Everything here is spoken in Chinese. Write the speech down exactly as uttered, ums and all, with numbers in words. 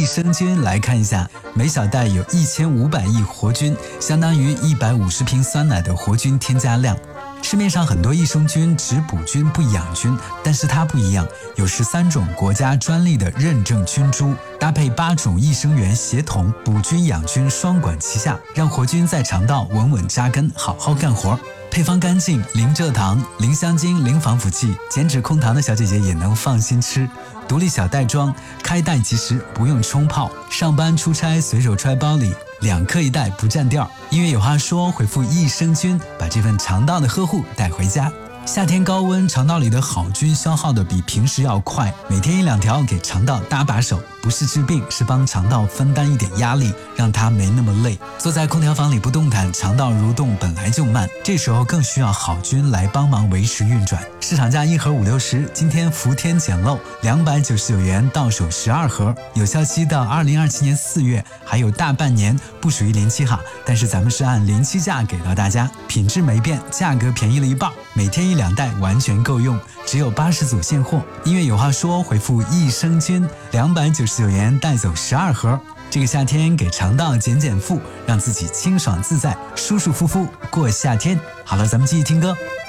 益生菌来看一下，每小袋有一千五百亿活菌，相当于一百五十瓶酸奶的活菌添加量。市面上很多益生菌只补菌不养菌，但是它不一样，有十三种国家专利的认证菌株，搭配八种益生元协同，补菌养菌双管齐下，让活菌在肠道稳稳扎根，好好干活。配方干净，零蔗糖、零香精、零防腐剂，减脂控糖的小姐姐也能放心吃。独立小袋装，开袋即食，不用冲泡。上班出差随手揣包里，两克一袋不占调。音乐有话说，回复益生菌，把这份肠道的呵护带回家。夏天高温，肠道里的好菌消耗的比平时要快，每天一两条给肠道搭把手，不是治病，是帮肠道分担一点压力，让它没那么累。坐在空调房里不动弹，肠道蠕动本来就慢，这时候更需要好菌来帮忙维持运转。市场价一盒五六十，今天伏天捡漏，两百九十九元到手十二盒，有效期到二零二七年四月，还有大半年，不属于临期哈，但是咱们是按临期价给到大家，品质没变，价格便宜了一半，每天一两袋完全够用，只有八十组现货。音乐有话说，回复益生菌，两百九十九元带走十二盒。这个夏天给肠道减减负，让自己清爽自在，舒舒服服过夏天。好了，咱们继续听歌。